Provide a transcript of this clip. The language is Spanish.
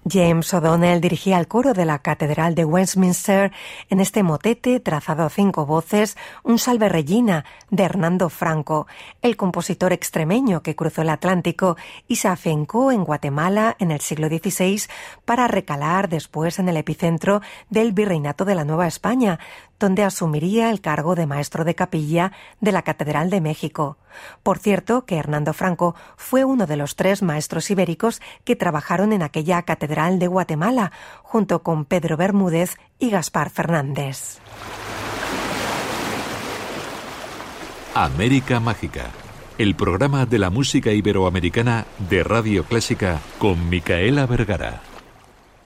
James O'Donnell dirigía el coro de la Catedral de Westminster en este motete trazado a 5 voces, un Salve Regina de Hernando Franco, el compositor extremeño que cruzó el Atlántico y se afincó en Guatemala en el siglo XVI para recalar después en el epicentro del Virreinato de la Nueva España, donde asumiría el cargo de maestro de capilla de la Catedral de México. Por cierto, que Hernando Franco fue uno de los 3 maestros ibéricos que trabajaron en aquella Catedral de Guatemala, junto con Pedro Bermúdez y Gaspar Fernández. América Mágica, el programa de la música iberoamericana de Radio Clásica con Micaela Vergara.